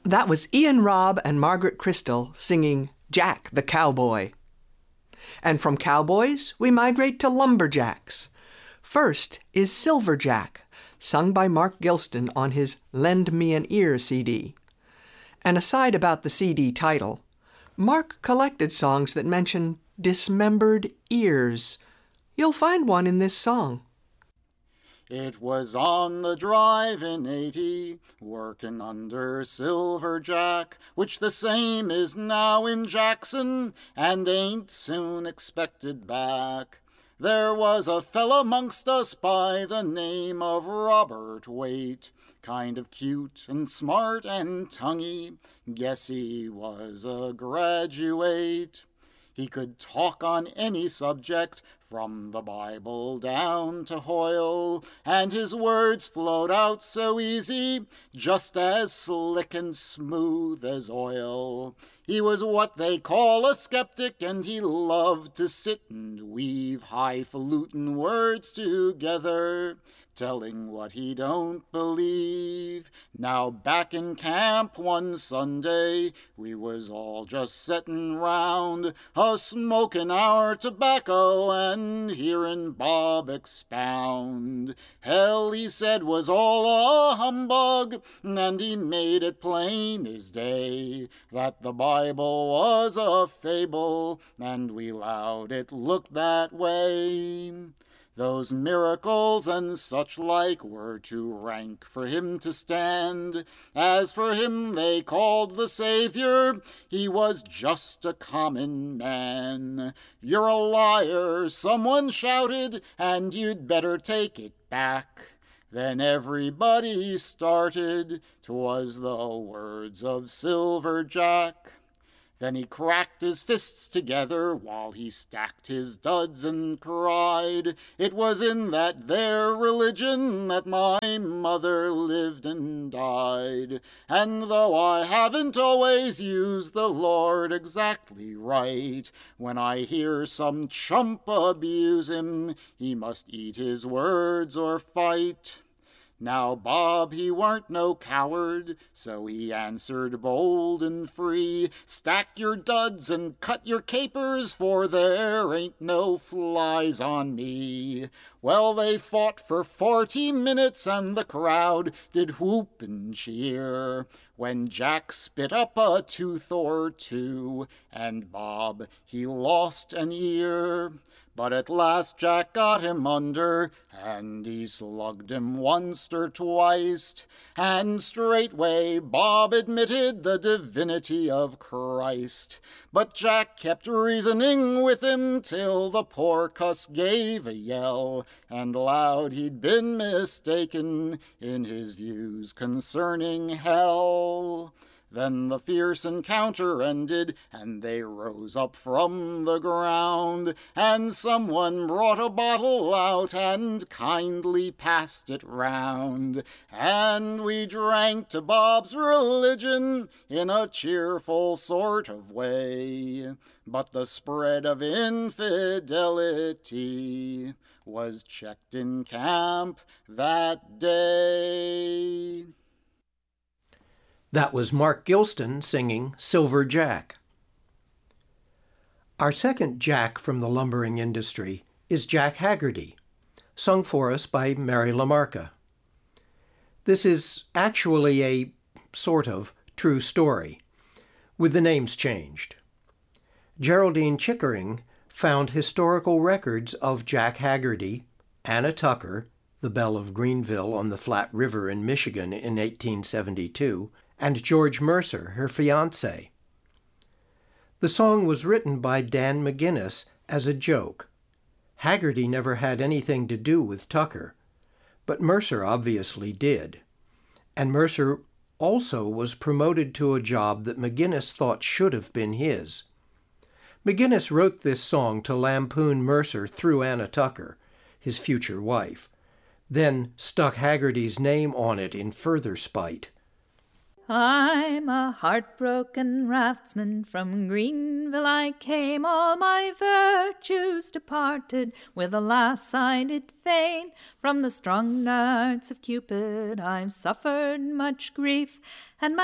That was Ian Robb and Margaret Crystal singing Jack the Cowboy. And from cowboys, we migrate to lumberjacks. First is Silver Jack, sung by Mark Gilston on his Lend Me an Ear CD. An aside about the CD title, Mark collected songs that mention dismembered ears. You'll find one in this song. It was on the drive in 80, working under Silver Jack, which the same is now in Jackson, and ain't soon expected back. There was a fellow amongst us by the name of Robert Waite, kind of cute and smart and tonguey, guess he was a graduate. He could talk on any subject, from the Bible down to Hoyle, and his words flowed out so easy, just as slick and smooth as oil. He was what they call a skeptic, and he loved to sit and weave highfalutin words together, telling what he don't believe. Now back in camp one Sunday, we was all just settin' round, a-smokin' our tobacco and hearin' Bob expound. Hell, he said, was all a humbug, and he made it plain as day that the Bible was a fable, and we 'lowed it looked that way. Those miracles and such like were too rank for him to stand. As for him they called the Savior, he was just a common man. You're a liar, someone shouted, and you'd better take it back. Then everybody started, 'twas the words of Silver Jack. Then he cracked his fists together while he stacked his duds and cried, it was in that there religion that my mother lived and died. And though I haven't always used the Lord exactly right, when I hear some chump abuse him, he must eat his words or fight. Now Bob, he weren't no coward, so he answered bold and free, stack your duds and cut your capers, for there ain't no flies on me. Well, they fought for 40 minutes, and the crowd did whoop and cheer, when Jack spit up a tooth or two, and Bob, he lost an ear. But at last Jack got him under, and he slugged him once or twice, and straightway Bob admitted the divinity of Christ. But Jack kept reasoning with him till the poor cuss gave a yell, and allowed he'd been mistaken in his views concerning hell. Then the fierce encounter ended, and they rose up from the ground, and someone brought a bottle out and kindly passed it round, and we drank to Bob's religion in a cheerful sort of way. But the spread of infidelity was checked in camp that day. That was Mark Gilston singing Silver Jack. Our second Jack from the lumbering industry is Jack Haggerty, sung for us by Mary LaMarca. This is actually a sort of true story, with the names changed. Geraldine Chickering found historical records of Jack Haggerty, Anna Tucker, the Belle of Greenville on the Flat River in Michigan in 1872, and George Mercer, her fiancé. The song was written by Dan McGinnis as a joke. Haggerty never had anything to do with Tucker, but Mercer obviously did. And Mercer also was promoted to a job that McGinnis thought should have been his. McGinnis wrote this song to lampoon Mercer through Anna Tucker, his future wife, then stuck Haggerty's name on it in further spite. I'm a heartbroken raftsman, from Greenville I came, all my virtues departed, with a lass I did fain. From the strong darts of Cupid I've suffered much grief, and my